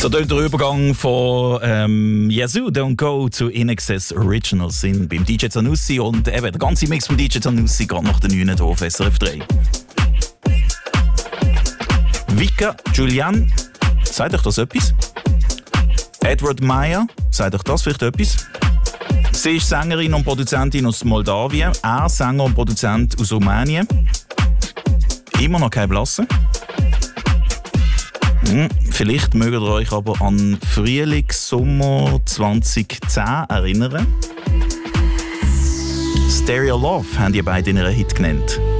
So tönt der Übergang von Yazoo Don't Go zu In Excess Original sind beim DJ Zanussi und eben der ganze Mix von DJ Zanussi geht nach der 9. auf SRF 3. Vika Julian, sagt euch das etwas? Edward Meyer, sagt euch das vielleicht etwas? Sie ist Sängerin und Produzentin aus Moldawien, er Sänger und Produzent aus Rumänien. Immer noch keine Blasse. Vielleicht mögt ihr euch aber an Frühling, Sommer 2010 erinnern. Stereo Love haben die beide in ihren Hit genannt.